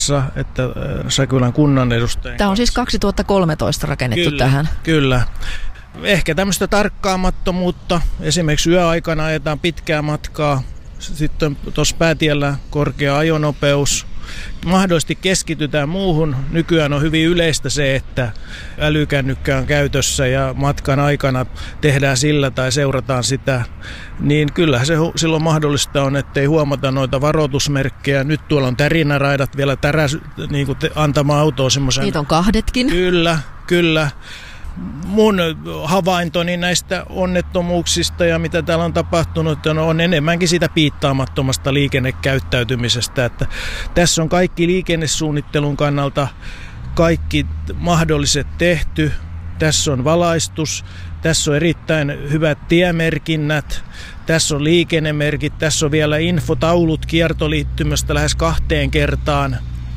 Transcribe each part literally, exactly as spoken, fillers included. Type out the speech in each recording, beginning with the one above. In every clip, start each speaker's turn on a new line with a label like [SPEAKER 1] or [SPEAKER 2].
[SPEAKER 1] että Säkylän kunnan edustajien
[SPEAKER 2] Tämä on siis kaksituhattakolmetoista rakennettu
[SPEAKER 1] kyllä,
[SPEAKER 2] tähän.
[SPEAKER 1] Kyllä. Ehkä tämmöistä tarkkaamattomuutta. Esimerkiksi yöaikana ajetaan pitkää matkaa. Sitten tuossa päätiellä korkea ajonopeus. Mahdollisesti keskitytään muuhun. Nykyään on hyvin yleistä se, että älykännykkä on käytössä ja matkan aikana tehdään sillä tai seurataan sitä. Niin kyllähän se silloin mahdollista on, ettei huomata noita varoitusmerkkejä. Nyt tuolla on tärinäraidat vielä täräs, niin kuin te, antamaan autoon semmoisen.
[SPEAKER 2] Niitä on kahdetkin.
[SPEAKER 1] Kyllä, kyllä. Mun havaintoni näistä onnettomuuksista ja mitä täällä on tapahtunut on enemmänkin siitä piittaamattomasta liikennekäyttäytymisestä. Että tässä on kaikki liikennesuunnittelun kannalta kaikki mahdolliset tehty. Tässä on valaistus, tässä on erittäin hyvät tiemerkinnät, tässä on liikennemerkit, tässä on vielä infotaulut kiertoliittymästä lähes kahteen kertaan.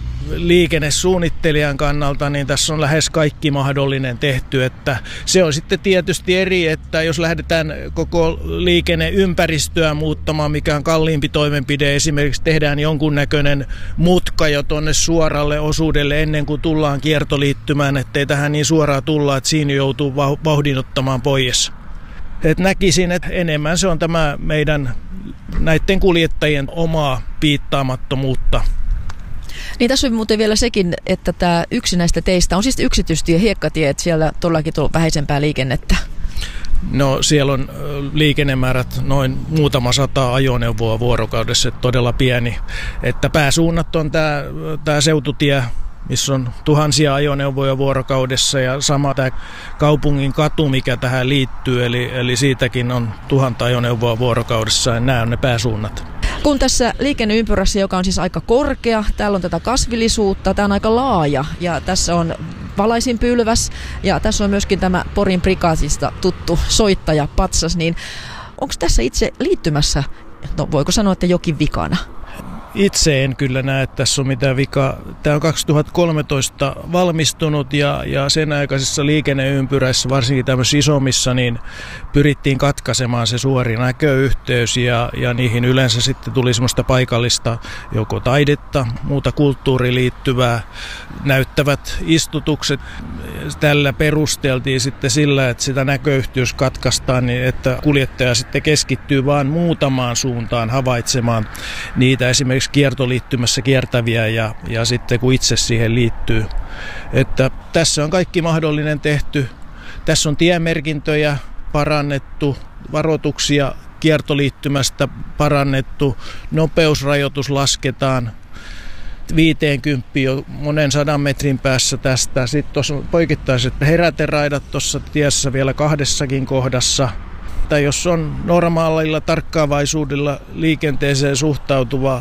[SPEAKER 1] Liikennesuunnittelijan kannalta, niin tässä on lähes kaikki mahdollinen tehty, että se on sitten tietysti eri, että jos lähdetään koko liikenneympäristöä muuttamaan, mikä on kalliimpi toimenpide, esimerkiksi tehdään jonkunnäköinen mutka jo tuonne suoralle osuudelle ennen kuin tullaan kiertoliittymään, ettei tähän niin suoraan tulla, että siinä joutuu vauhdin ottamaan pois. Et näkisin, että enemmän se on tämä meidän näiden kuljettajien omaa piittaamattomuutta.
[SPEAKER 2] Niin tässä on muuten vielä sekin, että tämä yksi näistä teistä on siis yksityistie, hiekkatie, että siellä todellakin on vähäisempää liikennettä.
[SPEAKER 1] No siellä on liikennemäärät noin muutama sata ajoneuvoa vuorokaudessa, todella pieni. Että pääsuunnat on tämä, tämä seututie, missä on tuhansia ajoneuvoja vuorokaudessa ja sama tämä kaupungin katu, mikä tähän liittyy, eli, eli siitäkin on tuhanta ajoneuvoa vuorokaudessa ja nämä on ne pääsuunnat.
[SPEAKER 2] Kun tässä liikenneympyrässä, joka on siis aika korkea, täällä on tätä kasvillisuutta, tämä on aika laaja ja tässä on valaisinpylväs ja tässä on myöskin tämä Porin prikaatista tuttu soittaja patsas, niin onko tässä itse liittymässä, no voiko sanoa, että jokin vikana?
[SPEAKER 1] Itse en kyllä näe, että tässä on mitään vikaa. Tämä on kaksituhattakolmetoista valmistunut ja, ja sen aikaisessa liikenneympyräissä, varsinkin tämmöisissä isommissa, niin pyrittiin katkaisemaan se suori näköyhteys ja, ja niihin yleensä sitten tuli semmoista paikallista joko taidetta, muuta kulttuuriin liittyvää, näyttävät istutukset. Tällä perusteltiin sitten sillä, että sitä näköyhteys katkaistaan, niin että kuljettaja sitten keskittyy vaan muutamaan suuntaan havaitsemaan niitä esimerkiksi kiertoliittymässä kiertäviä ja, ja sitten kun itse siihen liittyy. Että tässä on kaikki mahdollinen tehty. Tässä on tiemerkintöjä parannettu, varoituksia kiertoliittymästä parannettu, nopeusrajoitus lasketaan viisikymmentä jo monen sadan metrin päässä tästä. Sitten tuossa poikittaiset heräteraidat tuossa tiessä vielä kahdessakin kohdassa. Tai jos on normaalilla tarkkaavaisuudella liikenteeseen suhtautuva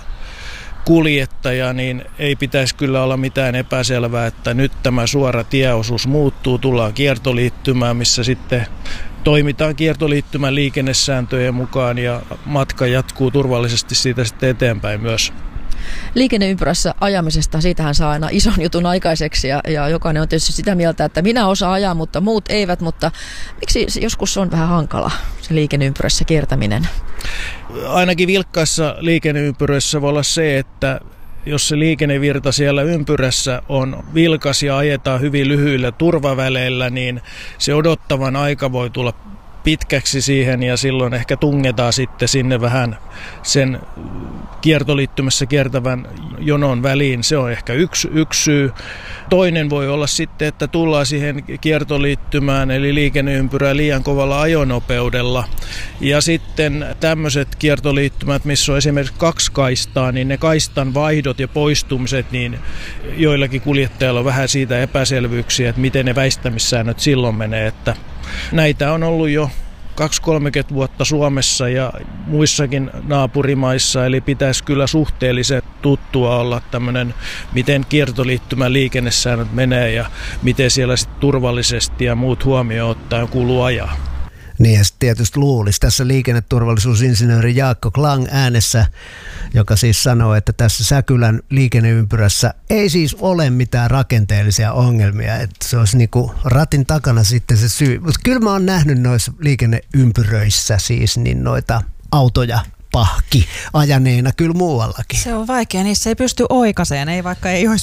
[SPEAKER 1] kuljettaja, niin ei pitäisi kyllä olla mitään epäselvää, että nyt tämä suora tieosuus muuttuu, tullaan kiertoliittymään, missä sitten toimitaan kiertoliittymän liikennesääntöjen mukaan ja matka jatkuu turvallisesti siitä sitten eteenpäin myös.
[SPEAKER 2] Liikenneympyrässä ajamisesta, siitähän saa aina ison jutun aikaiseksi ja, ja jokainen on tietysti sitä mieltä, että minä osaan ajaa, mutta muut eivät, mutta miksi joskus on vähän hankala se liikenneympyrässä kiertäminen?
[SPEAKER 1] Ainakin vilkkaissa liikenneympyröissä voi olla se, että jos se liikennevirta siellä ympyrässä on vilkas ja ajetaan hyvin lyhyillä turvaväleillä, niin se odottavan aika voi tulla pitkäksi siihen ja silloin ehkä tungetaan sitten sinne vähän sen kiertoliittymässä kiertävän jonon väliin. Se on ehkä yksi, yksi syy. Toinen voi olla sitten, että tullaan siihen kiertoliittymään eli liikenneympyrään liian kovalla ajonopeudella. Ja sitten tämmöiset kiertoliittymät, missä on esimerkiksi kaksi kaistaa, niin ne kaistan vaihdot ja poistumiset, niin joillakin kuljettajilla on vähän siitä epäselvyyksiä, että miten ne väistämissäännöt silloin menee. Että näitä on ollut jo kaksikymmentä kolmekymmentä vuotta Suomessa ja muissakin naapurimaissa, eli pitäisi kyllä suhteellisen tuttua olla tämmöinen, miten kiertoliittymän liikennesäännöt menee ja miten siellä sitten turvallisesti ja muut huomioon ottaen kuuluu ajaa.
[SPEAKER 3] Niin ja tietysti luulisi tässä liikenneturvallisuusinsinööri Jaakko Klang äänessä, joka siis sanoo, että tässä Säkylän liikenneympyrässä ei siis ole mitään rakenteellisia ongelmia, että se olisi niinku ratin takana sitten se syy. Mutta kyllä mä oon nähnyt noissa liikenneympyröissä siis niin noita autoja pahki ajaneena kyllä muuallakin.
[SPEAKER 4] Se on vaikea, niissä ei pysty oikaiseen, ei vaikka ei olisi